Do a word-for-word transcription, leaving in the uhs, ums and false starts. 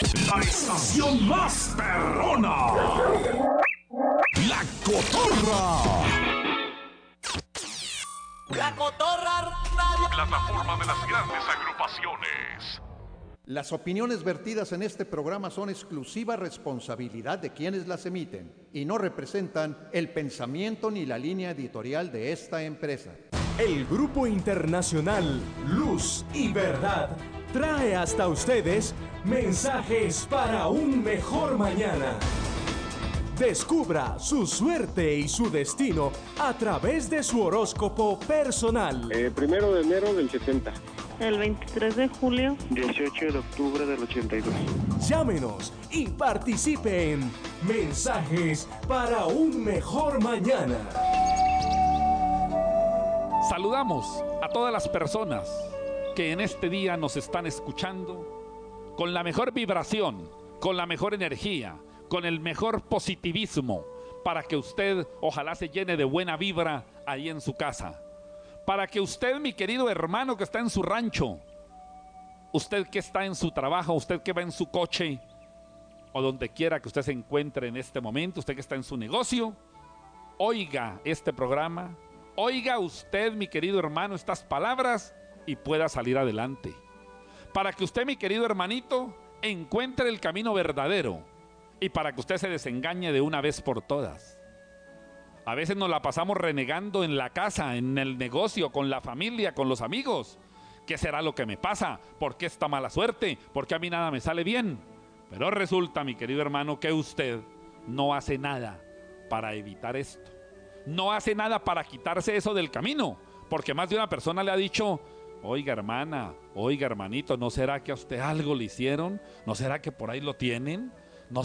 La estación más perrona. La Cotorra. La Cotorra Radio. Plataforma de las grandes agrupaciones. Las opiniones vertidas en este programa son exclusiva responsabilidad de quienes las emiten y no representan el pensamiento ni la línea editorial de esta empresa. El Grupo Internacional Luz y Verdad trae hasta ustedes mensajes para un mejor mañana. Descubra su suerte y su destino a través de su horóscopo personal. Eh, primero de enero del setenta. El veintitrés de julio. dieciocho de octubre del ochenta y dos. Llámenos y participe en Mensajes para un mejor mañana. Saludamos a todas las personas que en este día nos están escuchando con la mejor vibración, con la mejor energía, con el mejor positivismo, para que usted ojalá se llene de buena vibra ahí en su casa. Para que usted, mi querido hermano que está en su rancho, usted que está en su trabajo, usted que va en su coche, o donde quiera que usted se encuentre en este momento, usted que está en su negocio, oiga este programa, oiga usted, mi querido hermano, estas palabras y pueda salir adelante. Para que usted, mi querido hermanito, encuentre el camino verdadero y para que usted se desengañe de una vez por todas. A veces nos la pasamos renegando en la casa, en el negocio, con la familia, con los amigos. ¿Qué será lo que me pasa? ¿Por qué esta mala suerte? ¿Por qué a mí nada me sale bien? Pero resulta, mi querido hermano, que usted no hace nada para evitar esto. No hace nada para quitarse eso del camino. Porque más de una persona le ha dicho: oiga, hermana, oiga, hermanito, ¿no será que a usted algo le hicieron? ¿No será que por ahí lo tienen?